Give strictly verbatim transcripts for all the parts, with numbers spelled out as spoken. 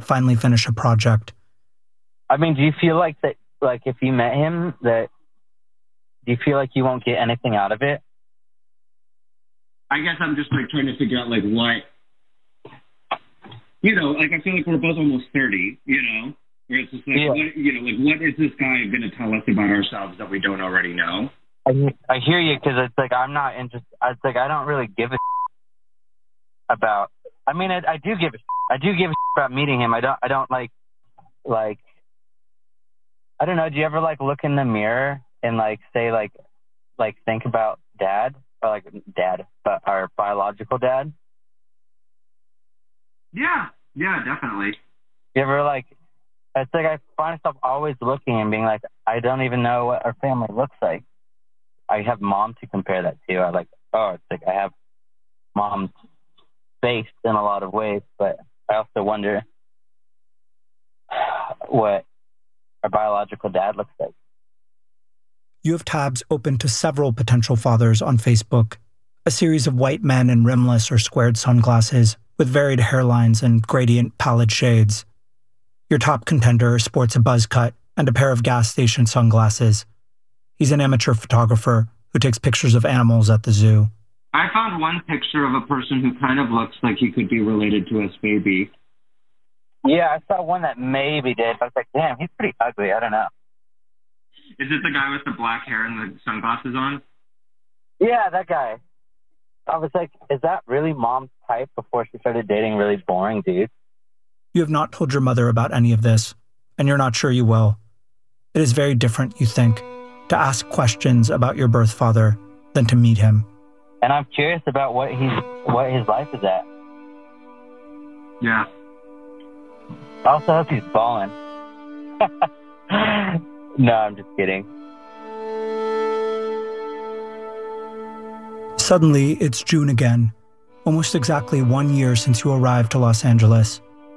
might finally finish a project. I mean, do you feel like that, like if you met him, that, do you feel like you won't get anything out of it? I guess I'm just like trying to figure out like what, you know, like I feel like we're both almost thirty, you know, where it's just like, yeah. what, you know, like what is this guy going to tell us about ourselves that we don't already know? I, I hear you, because it's like I'm not interested. It's like I don't really give a about. I mean, I, I do give a I do give a about meeting him. I don't. I don't like like. I don't know. Do you ever like look in the mirror and like say like like think about dad or like dad, but our biological dad? Yeah. Yeah. Definitely. You ever like? It's like I find myself always looking and being like, I don't even know what our family looks like. I have mom to compare that to. I like, oh, it's like I have mom's face in a lot of ways, but I also wonder what our biological dad looks like. You have tabs open to several potential fathers on Facebook, a series of white men in rimless or squared sunglasses with varied hairlines and gradient pallid shades. Your top contender sports a buzz cut and a pair of gas station sunglasses. He's an amateur photographer who takes pictures of animals at the zoo. I found one picture of a person who kind of looks like he could be related to us, baby. Yeah, I saw one that maybe did, but I was like, damn, he's pretty ugly. I don't know. Is it the guy with the black hair and the sunglasses on? Yeah, that guy. I was like, is that really mom's type before she started dating really boring dudes? You have not told your mother about any of this, and you're not sure you will. It is very different, you think, to ask questions about your birth father than to meet him. And I'm curious about what he's what his life is at. Yeah. I also hope he's balling. No, I'm just kidding. Suddenly, it's June again, almost exactly one year since you arrived to Los Angeles.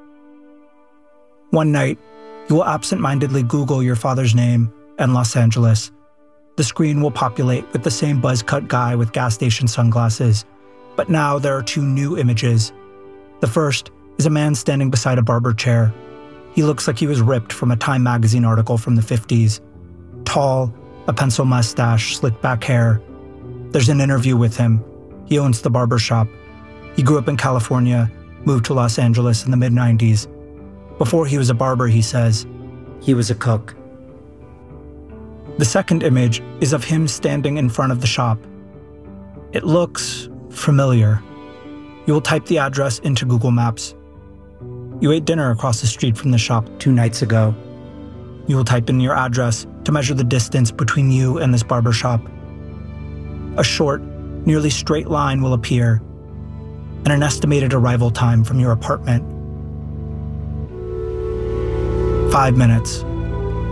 One night, you will absent-mindedly Google your father's name and Los Angeles. The screen will populate with the same buzz-cut guy with gas station sunglasses, but now there are two new images. The first is a man standing beside a barber chair. He looks like he was ripped from a Time magazine article from the fifties. Tall, a pencil mustache, slicked back hair. There's an interview with him. He owns the barber shop. He grew up in California, moved to Los Angeles in the mid nineties. Before he was a barber, he says, he was a cook. The second image is of him standing in front of the shop. It looks familiar. You will type the address into Google Maps. You ate dinner across the street from the shop two nights ago. You will type in your address to measure the distance between you and this barber shop. A short, nearly straight line will appear, and an estimated arrival time from your apartment. Five minutes.